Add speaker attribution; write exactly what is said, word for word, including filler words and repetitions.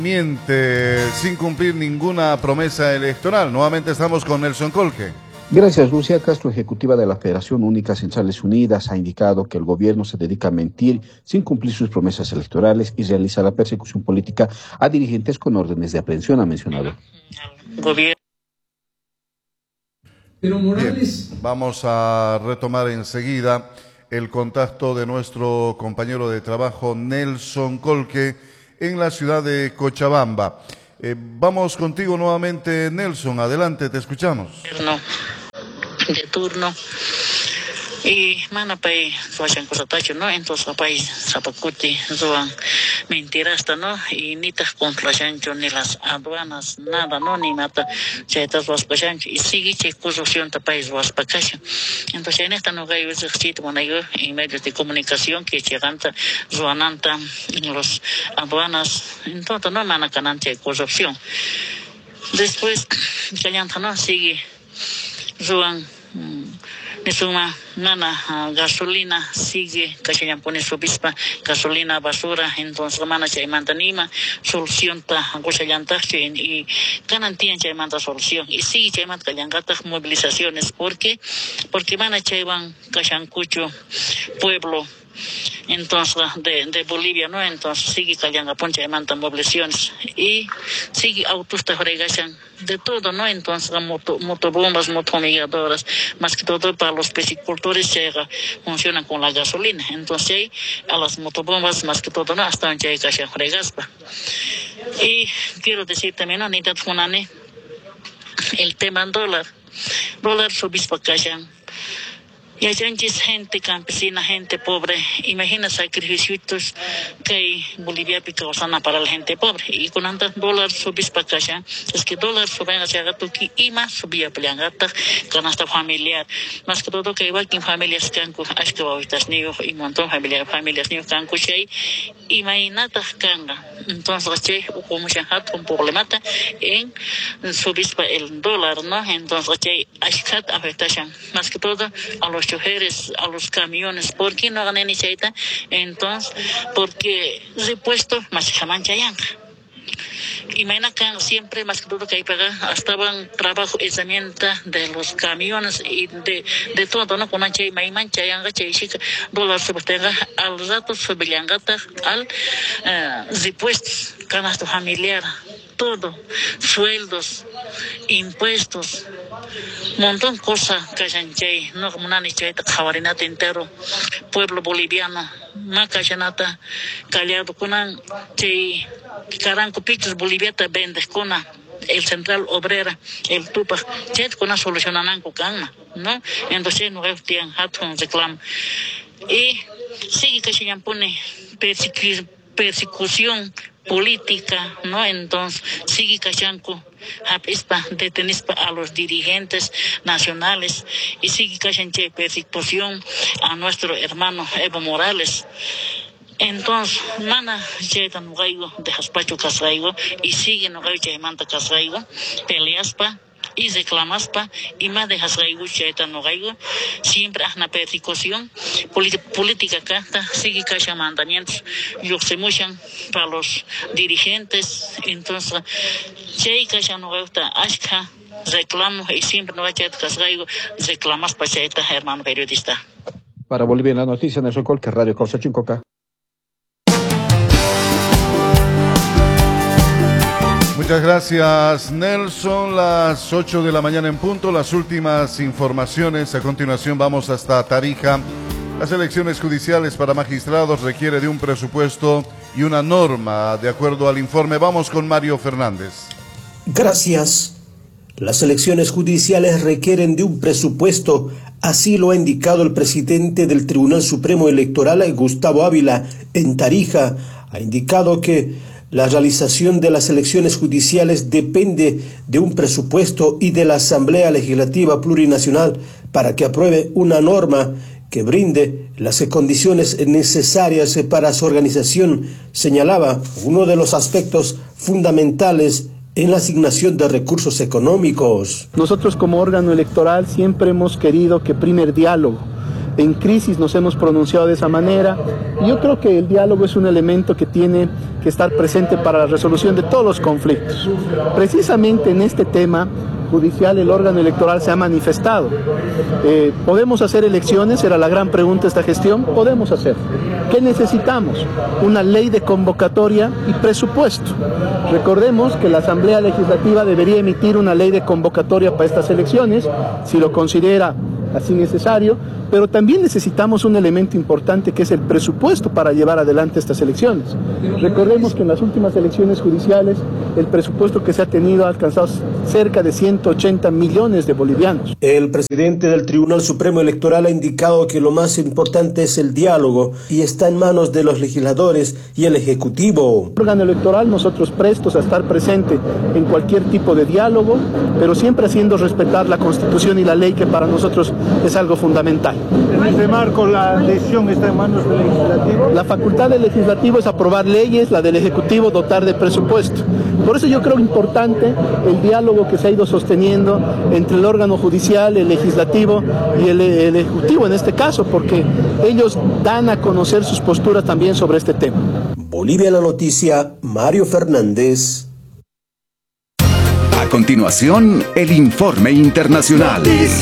Speaker 1: Miente sin cumplir ninguna promesa electoral. Nuevamente estamos con Nelson Colque.
Speaker 2: Gracias, Lucía Castro, ejecutiva de la Federación Única Centrales Unidas, ha indicado que el gobierno se dedica a mentir sin cumplir sus promesas electorales y realiza la persecución política a dirigentes con órdenes de aprehensión, ha mencionado.
Speaker 1: Gobierno. Pero Morales... Bien, vamos a retomar enseguida el contacto de nuestro compañero de trabajo Nelson Colque en la ciudad de Cochabamba. Eh, vamos contigo nuevamente, Nelson. Adelante, te escuchamos.
Speaker 3: No, de turno. Y mana pay suasan cosatacho, ¿no? Entonces país zapacuti zuan mentiras, ¿no? Y ni tas contra chancho ni las aduanas nada, ¿no? Ni mata chetas was pachancho y sigue che corrupción ta país was pacacho. Entonces en esta no hay ejercicio bueno yo en medios de comunicación que cheganta zuananta los aduanas entonces no mana canante corrupción. Después callanta no sigue zuan de suma nana uh, gasolina sigue que pone su bispa gasolina basura entonces mana chay mantanima solución ta cosa llantaje y garantían chay manta solución y sigue chay manta llangata movilizaciones porque porque mana chay van cachancucho pueblo entonces de, de Bolivia, ¿no? Entonces sigue callando poncha de manta movilizaciones y sigue autos de fregación de todo, ¿no? Entonces moto, motobombas, motomigadoras, más que todo para los piscicultores llega, funcionan con la gasolina. Entonces a las motobombas más que todo, ¿no? Hasta donde hay que fregaspa. Y quiero decir también, ¿no? Ni funane el tema del dólar, dólar subís para callan. Y hay gente campesina, gente pobre. Imagina sacrificios que Bolivia causan para la gente pobre. Y con tantos dólares subís para acá, es que dólares suben hacia gato y más subía para gata con hasta familiar. Más que todo que igual que en familias canco, es que ahorita niños y un montón de familias, familias niños canco chay. Imagínate canga. Entonces chay como se ha un problemata en subís para el dólar, ¿no? Entonces chay ashkat afectación. Más que todo a los choferes, a los camiones, ¿por qué no ganan ni chaita? Entonces, porque repuesto más jamán chayanga. Imagina que siempre más que todo que hay paga estaban trabajo herramienta de los camiones y de de todo, no con chay mai mancha yanga chay chica dólar subtenga al rato subiangata al repuestos canasto familiar todo, sueldos, impuestos, montón de cosas que hayan chay, no como nani chay, jabarinata entero, pueblo boliviano, macachanata, callado con chay, caranco pichos boliviata vendes con el central obrera, el tupa, chay con solucionan con calma, ¿no? Entonces no es tian hatun reclam. Y sigue que se pone persecución política, ¿no? Entonces, sigue cachanco, apispa, detenispa a los dirigentes nacionales y sigue cachanche persecución a nuestro hermano Evo Morales. Entonces, mana llega no gaigo de jaspacho casaigo y sigue no gaigo de manta casaigo, peleaspa y reclamaspa y más de jasaigo cheta no gaigo, siempre hay una persecución política canta, sigue cacha mandamientos, yo se muchan para los dirigentes, entonces, chay cacha no gaigo ashka, reclamo y siempre no gaigo casaigo, reclamas para cheta, hermano periodista.
Speaker 2: Para Bolivia en la noticia, Nelson Colque, Radio Causa cinco K.
Speaker 1: Muchas gracias, Nelson. Las ocho de la mañana en punto, las últimas informaciones. A continuación vamos hasta Tarija. Las elecciones judiciales para magistrados requiere de un presupuesto y una norma, de acuerdo al informe. Vamos con Mario Fernández.
Speaker 4: Gracias. Las elecciones judiciales requieren de un presupuesto, así lo ha indicado el presidente del Tribunal Supremo Electoral, Gustavo Ávila, en Tarija. Ha indicado que la realización de las elecciones judiciales depende de un presupuesto y de la Asamblea Legislativa Plurinacional para que apruebe una norma que brinde las condiciones necesarias para su organización, señalaba uno de los aspectos fundamentales en la asignación de recursos económicos.
Speaker 5: Nosotros como órgano electoral siempre hemos querido que prime el diálogo, en crisis nos hemos pronunciado de esa manera. Y yo creo que el diálogo es un elemento que tiene que estar presente para la resolución de todos los conflictos. Precisamente en este tema judicial el órgano electoral se ha manifestado. Eh, ¿Podemos hacer elecciones? Era la gran pregunta de esta gestión. Podemos hacer. ¿Qué necesitamos? Una ley de convocatoria y presupuesto. Recordemos que la Asamblea Legislativa debería emitir una ley de convocatoria para estas elecciones, si lo considera así necesario, pero también necesitamos un elemento importante que es el presupuesto para llevar adelante estas elecciones. Recordemos que en las últimas elecciones judiciales el presupuesto que se ha tenido ha alcanzado cerca de ciento ochenta millones de bolivianos.
Speaker 4: El presidente del Tribunal Supremo Electoral ha indicado que lo más importante es el diálogo y está en manos de los legisladores y el Ejecutivo.
Speaker 5: El órgano electoral, nosotros prestos a estar presente en cualquier tipo de diálogo, pero siempre haciendo respetar la Constitución y la ley, que para nosotros es algo fundamental.
Speaker 6: En ese marco, ¿la decisión está en manos del Legislativo?
Speaker 5: La facultad del Legislativo es aprobar leyes, la del Ejecutivo dotar de presupuesto. Por eso yo creo importante el diálogo que se ha ido sosteniendo entre el órgano judicial, el Legislativo y el, el Ejecutivo en este caso, porque ellos dan a conocer sus posturas también sobre este tema.
Speaker 4: Bolivia en la noticia, Mario Fernández.
Speaker 7: A continuación, el informe internacional.